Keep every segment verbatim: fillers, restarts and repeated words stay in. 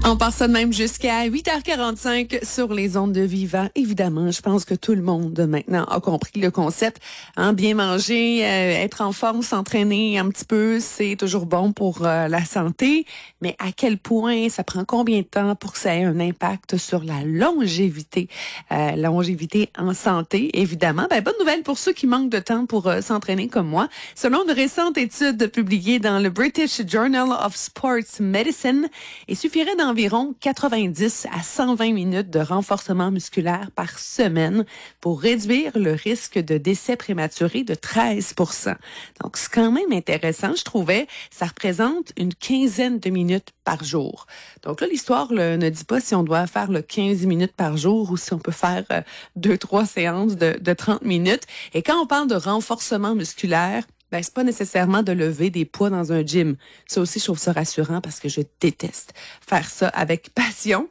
On part ça de même jusqu'à huit heures quarante-cinq sur les ondes de Vivant. Évidemment, je pense que tout le monde maintenant a compris le concept. Hein, bien manger, euh, être en forme, s'entraîner un petit peu, c'est toujours bon pour euh, la santé. Mais à quel point ça prend combien de temps pour que ça ait un impact sur la longévité? Euh, longévité en santé, évidemment. Ben, bonne nouvelle pour ceux qui manquent de temps pour euh, s'entraîner comme moi. Selon une récente étude publiée dans le British Journal of Sports Medicine, il suffirait d'environ quatre-vingt-dix à cent vingt minutes de renforcement musculaire par semaine pour réduire le risque de décès prématuré de treize pour cent. Donc, c'est quand même intéressant, je trouvais. Ça représente une quinzaine de minutes par jour. Donc là, l'histoire là, ne dit pas si on doit faire le quinze minutes par jour ou si on peut faire euh, deux, trois séances de, de trente minutes. Et quand on parle de renforcement musculaire, ben, c'est pas nécessairement de lever des poids dans un gym. Ça aussi, je trouve ça rassurant parce que je déteste faire ça avec passion.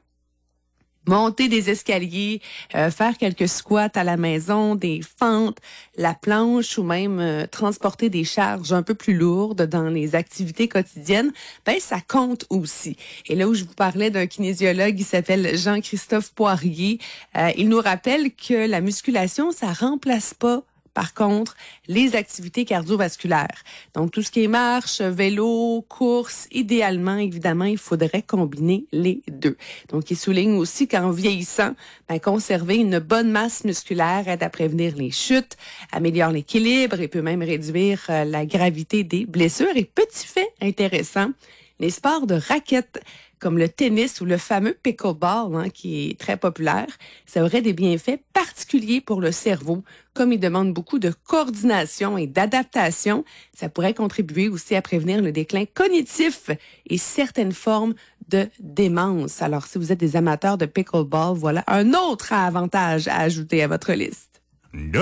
Monter des escaliers, euh, faire quelques squats à la maison, des fentes, la planche ou même euh, transporter des charges un peu plus lourdes dans les activités quotidiennes, ben ça compte aussi. Et là où je vous parlais d'un kinésiologue, il s'appelle Jean-Christophe Poirier, euh, il nous rappelle que la musculation, ça remplace pas par contre, les activités cardiovasculaires. Donc, tout ce qui est marche, vélo, course, idéalement, évidemment, il faudrait combiner les deux. Donc, il souligne aussi qu'en vieillissant, ben, conserver une bonne masse musculaire aide à prévenir les chutes, améliore l'équilibre et peut même réduire euh, la gravité des blessures. Et petit fait intéressant, les sports de raquettes comme le tennis ou le fameux pickleball, hein, qui est très populaire, ça aurait des bienfaits particuliers pour le cerveau. Comme il demande beaucoup de coordination et d'adaptation, ça pourrait contribuer aussi à prévenir le déclin cognitif et certaines formes de démence. Alors, si vous êtes des amateurs de pickleball, voilà un autre avantage à ajouter à votre liste.